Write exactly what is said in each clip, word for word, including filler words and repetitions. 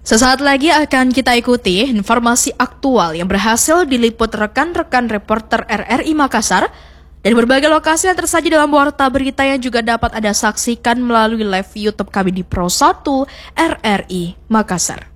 Sesaat lagi akan kita ikuti informasi aktual yang berhasil diliput rekan-rekan reporter R R I Makassar dan berbagai lokasi yang tersaji dalam warta berita yang juga dapat Anda saksikan melalui live YouTube kami di Pro satu R R I Makassar.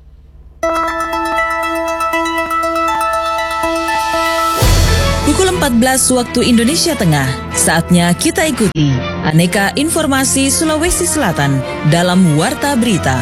Pukul empat belas waktu Indonesia Tengah, saatnya kita ikuti aneka informasi Sulawesi Selatan dalam Warta Berita.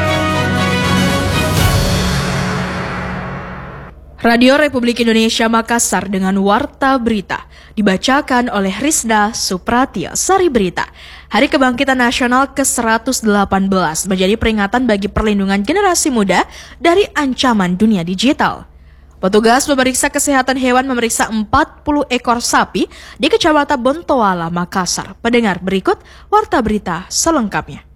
Radio Republik Indonesia Makassar dengan Warta Berita dibacakan oleh Rizda Supratya Sari Berita. Hari Kebangkitan Nasional ke seratus delapan belas menjadi peringatan bagi perlindungan generasi muda dari ancaman dunia digital. Petugas pemeriksa kesehatan hewan memeriksa empat puluh ekor sapi di Kecamatan Bontoala, Makassar. Pendengar, berikut Warta Berita selengkapnya.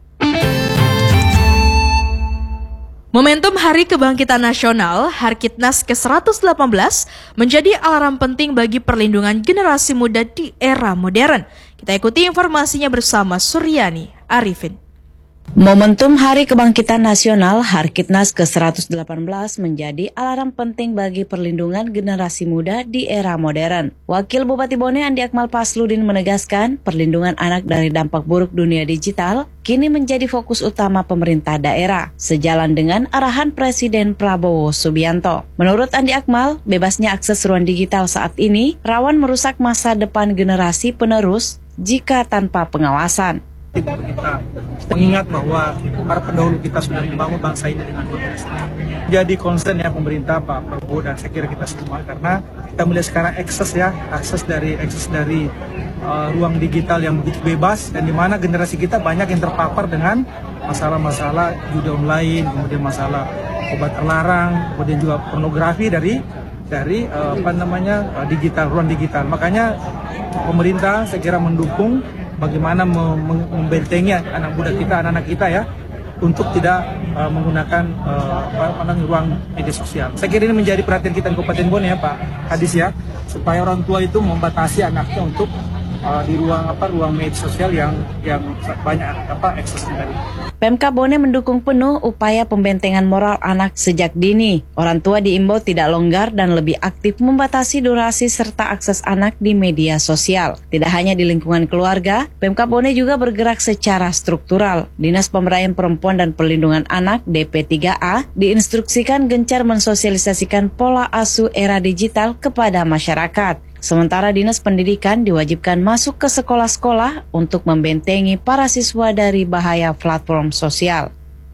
Momentum Hari Kebangkitan Nasional Harkitnas ke seratus delapan belas menjadi alarm penting bagi perlindungan generasi muda di era modern. Kita ikuti informasinya bersama Suryani Arifin. Momentum Hari Kebangkitan Nasional Harkitnas ke seratus delapan belas menjadi alarm penting bagi perlindungan generasi muda di era modern. Wakil Bupati Bone Andi Akmal Pasludin menegaskan perlindungan anak dari dampak buruk dunia digital kini menjadi fokus utama pemerintah daerah, sejalan dengan arahan Presiden Prabowo Subianto. Menurut Andi Akmal, bebasnya akses ruang digital saat ini rawan merusak masa depan generasi penerus jika tanpa pengawasan. Kita mengingat bahwa para pendahulu kita sudah membangun bangsa ini dengan bagus. Jadi concern ya pemerintah, Pak Prabowo dan saya kira kita semua, karena kita melihat sekarang akses ya, akses dari akses dari uh, ruang digital yang begitu bebas dan di mana generasi kita banyak yang terpapar dengan masalah-masalah judi online, kemudian masalah obat terlarang, kemudian juga pornografi dari dari uh, apa namanya uh, digital, ruang digital. Makanya pemerintah saya kira mendukung bagaimana membentengi anak muda kita, anak-anak kita ya, untuk tidak uh, menggunakan uh, apa namanya ruang media sosial. Saya kira ini menjadi perhatian kita di Kabupaten Bone ya Pak Hadis ya, supaya orang tua itu membatasi anaknya untuk uh, di ruang apa ruang media sosial yang yang banyak apa aksesnya tadi. Pemkab Bone mendukung penuh upaya pembentengan moral anak sejak dini. Orang tua diimbau tidak longgar dan lebih aktif membatasi durasi serta akses anak di media sosial. Tidak hanya di lingkungan keluarga, Pemkab Bone juga bergerak secara struktural. Dinas Pemberdayaan Perempuan dan Perlindungan Anak D P tiga A diinstruksikan gencar mensosialisasikan pola asuh era digital kepada masyarakat. Sementara Dinas Pendidikan diwajibkan masuk ke sekolah-sekolah untuk membentengi para siswa dari bahaya platform sosial.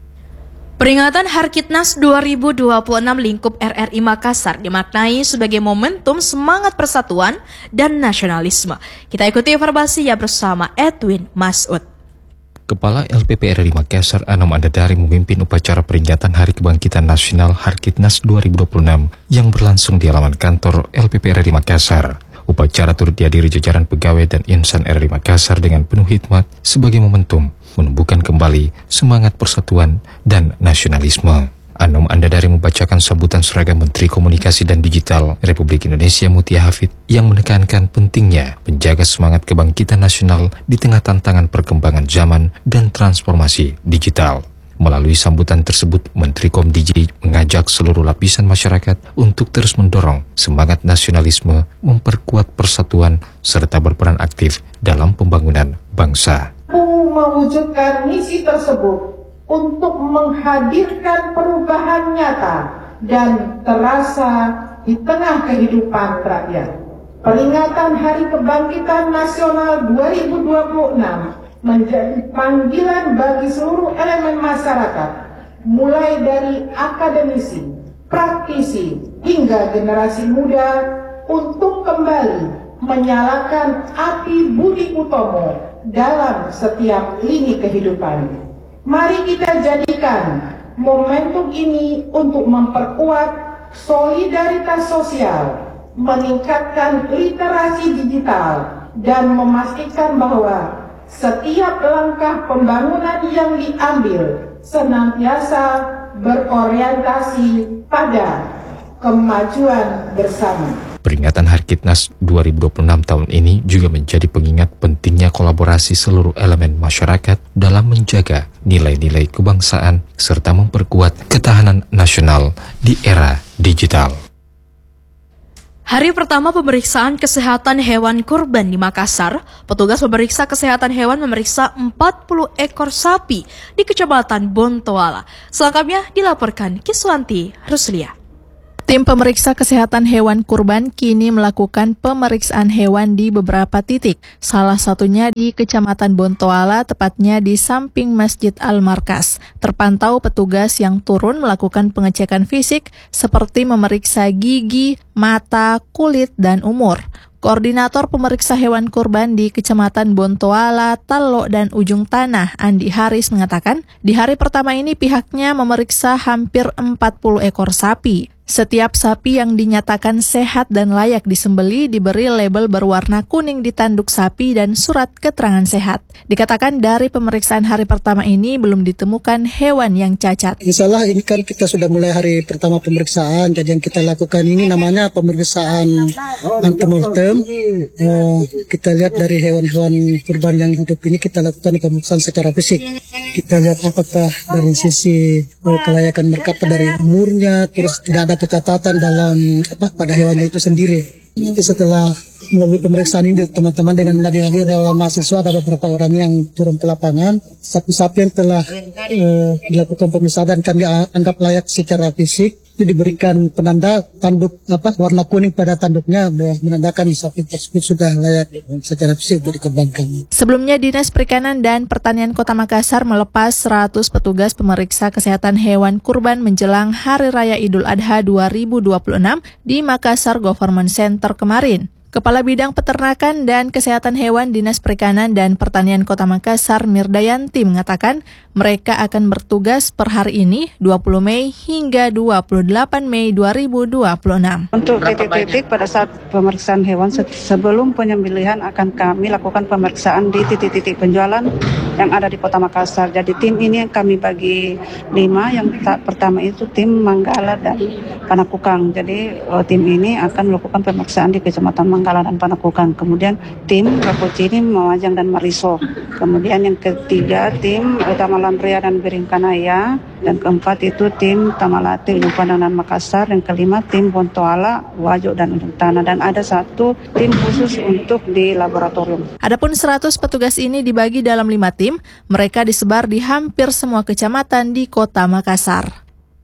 Peringatan Harkitnas dua ribu dua puluh enam lingkup R R I Makassar dimaknai sebagai momentum semangat persatuan dan nasionalisme. Kita ikuti informasinya bersama Edwin Masud. Kepala L P P R R I Makassar Anam Andadari memimpin upacara peringatan Hari Kebangkitan Nasional Harkitnas dua ribu dua puluh enam yang berlangsung di halaman kantor L P P R R I Makassar. Upacara turut dihadiri jajaran pegawai dan insan R R I Makassar dengan penuh hikmat sebagai momentum menumbuhkan kembali semangat persatuan dan nasionalisme. Anam Andadari membacakan sambutan seragam Menteri Komunikasi dan Digital Republik Indonesia Mutia Hafid yang menekankan pentingnya menjaga semangat kebangkitan nasional di tengah tantangan perkembangan zaman dan transformasi digital. Melalui sambutan tersebut, Menteri Komdigi mengajak seluruh lapisan masyarakat untuk terus mendorong semangat nasionalisme, memperkuat persatuan, serta berperan aktif dalam pembangunan bangsa. Mewujudkan misi tersebut untuk menghadirkan perubahan nyata dan terasa di tengah kehidupan rakyat. Peringatan Hari Kebangkitan Nasional dua ribu dua puluh enam menjadi panggilan bagi seluruh elemen masyarakat, mulai dari akademisi, praktisi, hingga generasi muda untuk kembali menyalakan api budi utomo dalam setiap lini kehidupan. Mari kita jadikan momentum ini untuk memperkuat solidaritas sosial, meningkatkan literasi digital, dan memastikan bahwa setiap langkah pembangunan yang diambil senantiasa berorientasi pada kemajuan bersama. Peringatan Harkitnas dua ribu dua puluh enam tahun ini juga menjadi pengingat pentingnya kolaborasi seluruh elemen masyarakat dalam menjaga nilai-nilai kebangsaan serta memperkuat ketahanan nasional di era digital. Hari pertama pemeriksaan kesehatan hewan kurban di Makassar, petugas pemeriksa kesehatan hewan memeriksa empat puluh ekor sapi di Kecamatan Bontoala. Selengkapnya dilaporkan Kiswanti Ruslia. Tim pemeriksa kesehatan hewan kurban kini melakukan pemeriksaan hewan di beberapa titik, salah satunya di Kecamatan Bontoala, tepatnya di samping Masjid Al-Markas. Terpantau petugas yang turun melakukan pengecekan fisik seperti memeriksa gigi, mata, kulit, dan umur. Koordinator pemeriksa hewan kurban di Kecamatan Bontoala, Talo, dan Ujung Tanah, Andi Haris mengatakan, di hari pertama ini pihaknya memeriksa hampir empat puluh ekor sapi. Setiap sapi yang dinyatakan sehat dan layak disembeli diberi label berwarna kuning di tanduk sapi dan surat keterangan sehat. Dikatakan dari pemeriksaan hari pertama ini belum ditemukan hewan yang cacat. Insyaallah ini kan kita sudah mulai hari pertama pemeriksaan, jadi yang kita lakukan ini namanya pemeriksaan antemortem. Eh, kita lihat dari hewan-hewan kurban yang hidup ini kita lakukan pemeriksaan secara fisik. Kita lihat apakah dari sisi eh, kelayakan mereka dari umurnya, terus tidak ada kecacatan dalam apa pada hewan itu sendiri. Jadi setelah melalui pemeriksaan ini teman-teman dengan hadir dalam mahasiswa ada beberapa orang yang turun ke lapangan, sapi-sapi yang telah eh, dilakukan pemeriksaan dan kami anggap layak secara fisik itu diberikan penanda tanduk apa warna kuning pada tanduknya menandakan sapi tersebut sudah layak secara fisik untuk dikembangkan. Sebelumnya Dinas Perikanan dan Pertanian Kota Makassar melepas seratus petugas pemeriksa kesehatan hewan kurban menjelang Hari Raya Idul Adha dua ribu dua puluh enam di Makassar Government Center kemarin. Kepala Bidang Peternakan dan Kesehatan Hewan Dinas Perikanan dan Pertanian Kota Makassar, Mirdayanti, mengatakan mereka akan bertugas per hari ini dua puluh Mei hingga dua puluh delapan Mei dua ribu dua puluh enam. Untuk titik-titik pada saat pemeriksaan hewan sebelum penyembelihan akan kami lakukan pemeriksaan di titik-titik penjualan yang ada di Kota Makassar. Jadi tim ini yang kami bagi lima, yang pertama itu tim Manggala dan Panakukang. Jadi tim ini akan melakukan pemeriksaan di Kecamatan Manggala dan Panakukang. Kemudian tim Rapocini, Mawajang dan Mariso. Kemudian yang ketiga tim Tamalandria dan Biringkanaya. Dan keempat itu tim Tamalate, Ujung Pandang dan Makassar. Yang kelima tim Bontoala, Wajo dan Ujung Tanah. Dan ada satu tim khusus untuk di laboratorium. Adapun seratus petugas ini dibagi dalam lima tim. Mereka disebar di hampir semua kecamatan di Kota Makassar.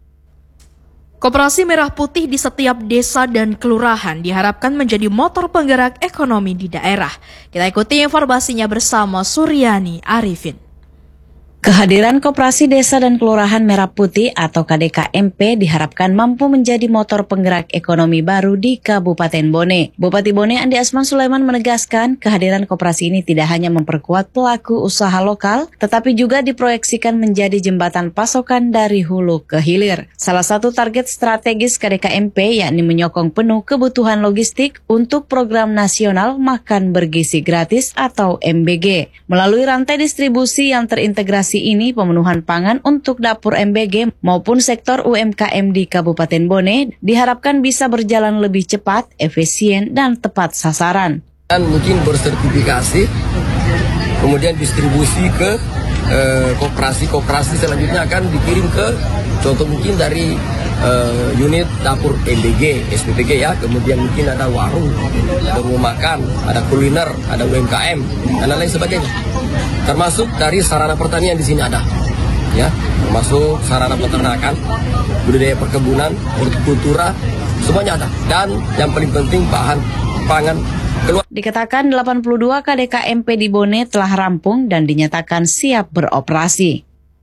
Koperasi Merah Putih di setiap desa dan kelurahan diharapkan menjadi motor penggerak ekonomi di daerah. Kita ikuti informasinya bersama Suryani Arifin. Kehadiran Koperasi Desa dan Kelurahan Merah Putih atau K D K M P diharapkan mampu menjadi motor penggerak ekonomi baru di Kabupaten Bone. Bupati Bone Andi Asman Sulaiman menegaskan kehadiran koperasi ini tidak hanya memperkuat pelaku usaha lokal, tetapi juga diproyeksikan menjadi jembatan pasokan dari hulu ke hilir. Salah satu target strategis K D K M P yakni menyokong penuh kebutuhan logistik untuk program nasional Makan Bergizi Gratis atau M B G. Melalui rantai distribusi yang terintegrasi ini, pemenuhan pangan untuk dapur M B G maupun sektor U M K M di Kabupaten Bone diharapkan bisa berjalan lebih cepat, efisien, dan tepat sasaran. Dan mungkin bersertifikasi, kemudian distribusi ke eh, koperasi-koperasi selanjutnya akan dikirim ke, contoh mungkin dari eh, unit dapur M B G, S P P G ya, kemudian mungkin ada warung, ada rumah makan, ada kuliner, ada U M K M, dan lain sebagainya. Termasuk dari sarana pertanian di sini ada, ya, termasuk sarana peternakan, budidaya perkebunan, hortikultura, semuanya ada. Dan yang paling penting bahan pangan keluar. Dikatakan delapan puluh dua K D K M P di Bone telah rampung dan dinyatakan siap beroperasi.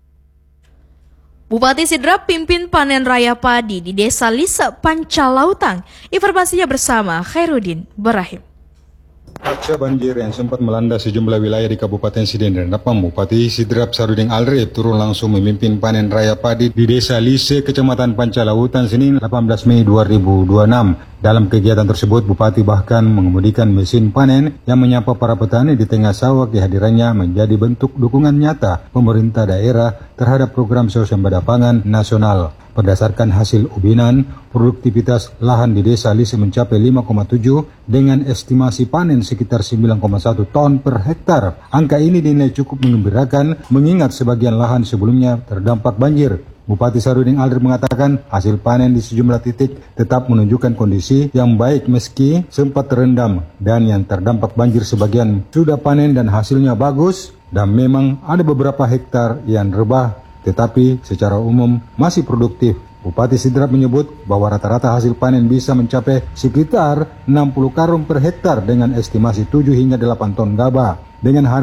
Bupati Sidrap pimpin panen raya padi di Desa Lise Pancalautang. Informasinya bersama Khairuddin Barahim. Pasca banjir yang sempat melanda sejumlah wilayah di Kabupaten Siden dan Napam, Bupati Sidrap Sarudin Alrep turun langsung memimpin panen raya padi di Desa Lise, Kecamatan Pancalautan, Senin delapan belas Mei dua ribu dua puluh enam. Dalam kegiatan tersebut, Bupati bahkan mengemudikan mesin panen yang menyapa para petani di tengah sawah. Kehadirannya menjadi bentuk dukungan nyata pemerintah daerah terhadap program swasembada pangan nasional. Berdasarkan hasil ubinan, produktivitas lahan di desa Lise mencapai lima koma tujuh dengan estimasi panen sekitar sembilan koma satu ton per hektar. Angka ini dinilai cukup mengembirakan mengingat sebagian lahan sebelumnya terdampak banjir. Bupati Sarudin Alri mengatakan hasil panen di sejumlah titik tetap menunjukkan kondisi yang baik meski sempat terendam dan yang terdampak banjir sebagian sudah panen dan hasilnya bagus dan memang ada beberapa hektar yang rebah tetapi secara umum masih produktif. Bupati Sidrap menyebut bahwa rata-rata hasil panen bisa mencapai sekitar enam puluh karung per hektar dengan estimasi tujuh hingga delapan ton gabah. Dengan